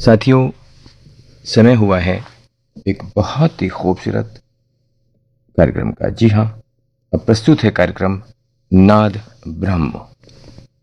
साथियों, समय हुआ है एक बहुत ही खूबसूरत कार्यक्रम का। जी हाँ, अब प्रस्तुत है कार्यक्रम नाद ब्रह्म।